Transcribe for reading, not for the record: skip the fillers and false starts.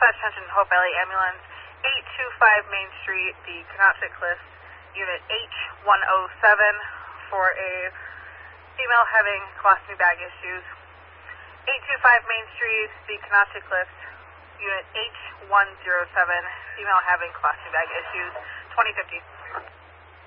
Dispatch attention, Hope Valley Ambulance, 825 Main Street, the Canoptic List, Unit H107, for a female having colostomy bag issues. 825 Main Street, the Canoptic List, Unit H107, female having colostomy bag issues, 2050.